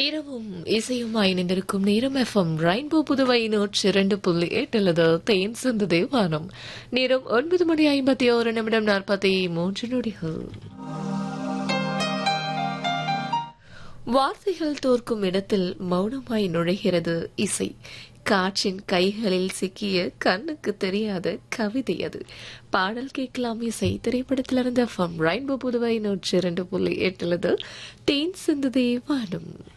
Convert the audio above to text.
இரவும் இசையுமாய் இணைந்திருக்கும் நேரம் எஃப்எம் ரெயின்போ புதுவை 102.8 தேன் சிந்ததே வானம். நேரம் 9:51 43 நொடிகள். வார்த்தைகள் தோற்கும் இடத்தில் மௌனமாய் நுழைகிறது இசை. காற்றின் கைகளில் சிக்கிய கண்ணுக்கு தெரியாத கவிதை அது. பாடல் கேட்கலாம் இசை திரைப்படத்திலிருந்து எஃப்எம் ரெயின்போ புதுவை 102.8 தேன் சிந்ததே வானம்.